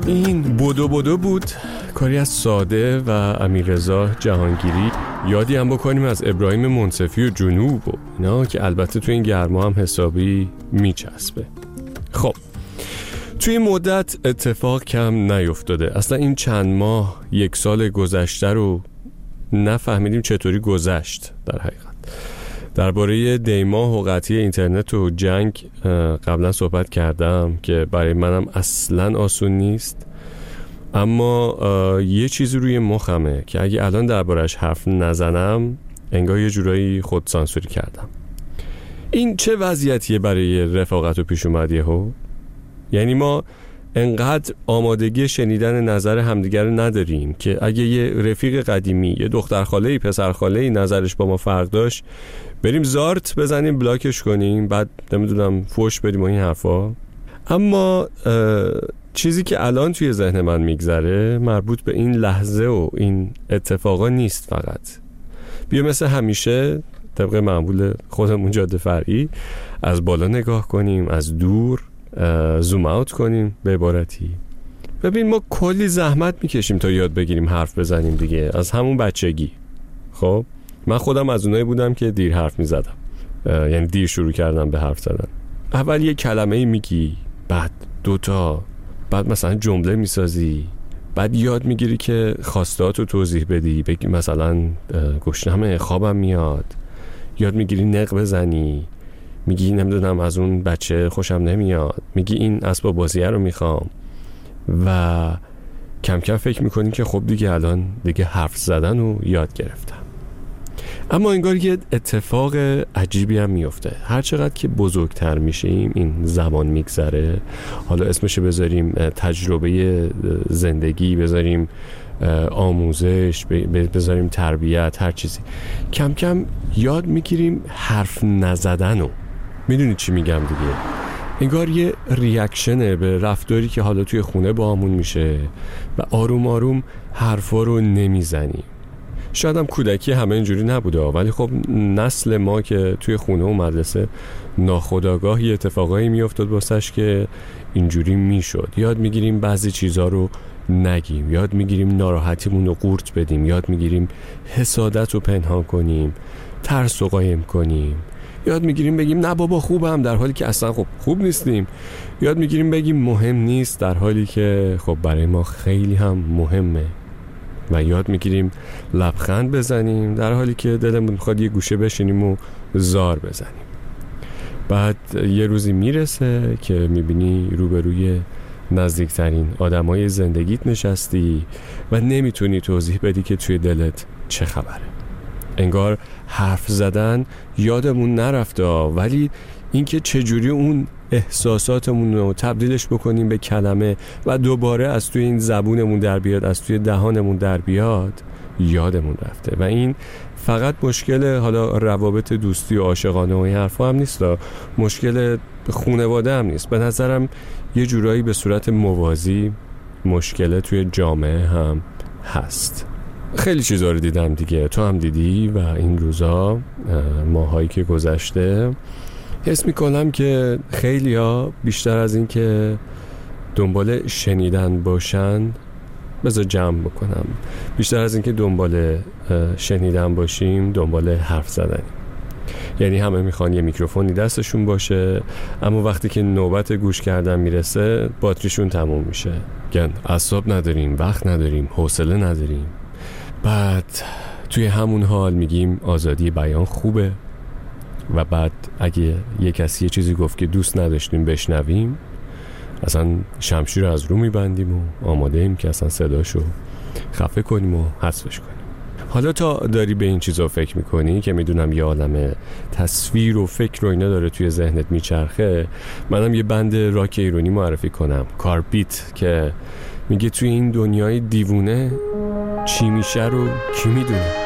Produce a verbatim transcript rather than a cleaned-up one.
این بدو بدو بود، کاری از ساده و امیررضا جهانگیری. یادی هم بکنیم از ابراهیم منصفی و جنوب و اینا که البته تو این گرما هم حسابی میچسبه. خب توی مدت اتفاق کم نیفتاده. اصلا این چند ماه یک سال گذشته رو نفهمیدیم چطوری گذشت. در حقیقت درباره دیما و قطعی اینترنت و جنگ قبلا صحبت کردم که برای منم اصلا آسون نیست، اما یه چیزی روی مخمه که اگه الان دربارش حرف نزنم انگار یه جورایی خود سانسوری کردم. این چه وضعیتیه برای رفاقت و پیش اومدیه ها؟ یعنی ما انقدر آمادگی شنیدن نظر همدیگر رو نداریم که اگه یه رفیق قدیمی، یه دختر خاله‌ای، پسر خاله‌ای نظرش با ما فرق داشت، بریم زارت بزنیم، بلاکش کنیم، بعد نمیدونم فوش بدیم و این حرفا. اما چیزی که الان توی ذهن من میگذره مربوط به این لحظه و این اتفاقا نیست. فقط بیا مثل همیشه طبق معمول خودمون جاده فرعی از بالا نگاه کنیم، از دور زوم اوت کنیم. به عبارتی ببین ما کلی زحمت میکشیم تا یاد بگیریم حرف بزنیم دیگه، از همون بچگی. خب من خودم از اونایی بودم که دیر حرف میزدم، یعنی دیر شروع کردم به حرف زدن. اول یه کلمه میگی، بعد دوتا، بعد مثلا جمله میسازی، بعد یاد میگیری که خواستهاتو توضیح بدی، بگی مثلا گشنمه، خوابم میاد. یاد میگیری نق بزنی، میگی نمیدونم از اون بچه خوشم نمیاد، میگی این اسباب بازیه رو میخوام، و کم کم فکر میکنی که خب دیگه الان دیگه حرف زدن رو یاد گرفتم. اما انگار یه اتفاق عجیبی هم میفته. هر چقدر که بزرگتر میشیم این زمان میگذره، حالا اسمش بذاریم تجربه زندگی، بذاریم آموزش، بذاریم تربیت، هر چیزی، کم کم یاد میگیریم حرف نزدن رو. میدونی چی میگم دیگه؟ انگار یه ریاکشنه به رفتاری که حالا توی خونه با همون میشه و آروم آروم حرفا رو نمیزنیم. شاید هم کودکی همه اینجوری نبوده، ولی خب نسل ما که توی خونه و مدرسه ناخودآگاه یه اتفاقایی میافتاد واسش که اینجوری میشد. یاد میگیریم بعضی چیزا رو نگیم، یاد میگیریم ناراحتیمون رو قورت بدیم، یاد میگیریم حسادت رو پنهان کنیم، ترس رو قایم کنیم، یاد میگیریم بگیم نه بابا خوبم در حالی که اصلا خب خوب نیستیم، یاد میگیریم بگیم مهم نیست در حالی که خب برای ما خیلی هم مهمه، و یاد میگیریم لبخند بزنیم در حالی که دلمون میخواد یه گوشه بشینیم و زار بزنیم. بعد یه روزی میرسه که میبینی روبروی نزدیکترین آدمای زندگیت نشستی و نمیتونی توضیح بدی که توی دلت چه خبره. انگار حرف زدن یادمون نرفته، ولی اینکه چجوری اون احساساتمون رو تبدیلش بکنیم به کلمه و دوباره از توی این زبونمون در بیاد، از توی دهانمون در بیاد، یادمون رفته. و این فقط مشکل حالا روابط دوستی و عاشقانه و این حرفا هم نیست، مشکل خانواده هم نیست. به نظرم یه جورایی به صورت موازی مشکل توی جامعه هم هست. خیلی چیزا رو دیدم دیگه، تو هم دیدی، و این روزا ماهایی که گذشته حس میکنم که خیلی ها بیشتر از این که دنبال شنیدن باشن، بذار جمع بکنم، بیشتر از این که دنبال شنیدن باشیم دنبال حرف زدنیم. یعنی همه میخوان یه میکروفونی دستشون باشه، اما وقتی که نوبت گوش کردن میرسه باتریشون تموم میشه. گن اعصاب نداریم، وقت نداریم، حوصله نداریم. بعد توی همون حال میگیم آزادی بیان خوبه، و بعد اگه یه کسی یه چیزی گفت که دوست نداشتیم بشنویم، اصلا شمشیر رو از رو میبندیم و آماده ایم که اصلا صداشو خفه کنیم و حذفش کنیم. حالا تا داری به این چیزا فکر میکنی که میدونم یه عالمه تصویر و فکر و اینا داره توی ذهنت میچرخه، منم یه بند راک ایرانی معرفی کنم، کاربیت، که میگه توی این دنیای دیوونه چی میشه رو کی میدونه.